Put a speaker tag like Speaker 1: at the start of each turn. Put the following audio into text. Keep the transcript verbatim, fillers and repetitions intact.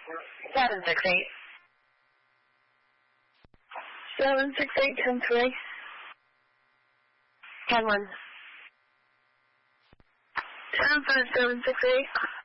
Speaker 1: Seven six eight.
Speaker 2: Seven six eight ten three.
Speaker 1: Ten one.
Speaker 2: Ten five seven six eight.